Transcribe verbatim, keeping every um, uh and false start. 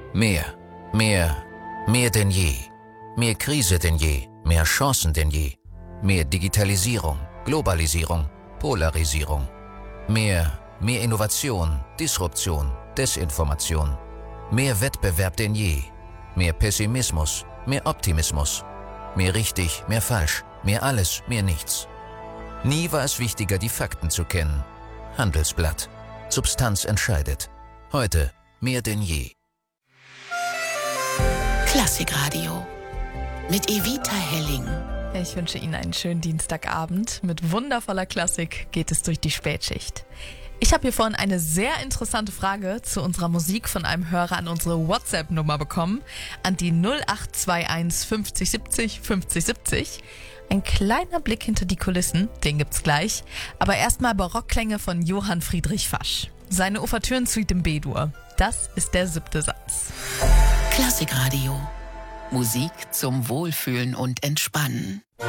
Mehr, mehr, mehr denn je. Mehr Krise denn je, mehr Chancen denn je. Mehr Digitalisierung, Globalisierung, Polarisierung. Mehr, mehr Innovation, Disruption, Desinformation. Mehr Wettbewerb denn je. Mehr Pessimismus, mehr Optimismus. Mehr richtig, mehr falsch, mehr alles, mehr nichts. Nie war es wichtiger, die Fakten zu kennen. Handelsblatt. Substanz entscheidet. Heute mehr denn je. Klassikradio mit Evita Helling. Ich wünsche Ihnen einen schönen Dienstagabend. Mit wundervoller Klassik geht es durch die Spätschicht. Ich habe hier vorhin eine sehr interessante Frage zu unserer Musik von einem Hörer an unsere WhatsApp-Nummer bekommen, an die null acht zwei eins fünfzig siebzig fünfzig siebzig. Ein kleiner Blick hinter die Kulissen, den gibt's gleich. Aber erstmal Barockklänge von Johann Friedrich Fasch. Seine Ouvertüren-Suite im B-Dur. Das ist der siebte Satz. Klassikradio. Musik zum Wohlfühlen und Entspannen.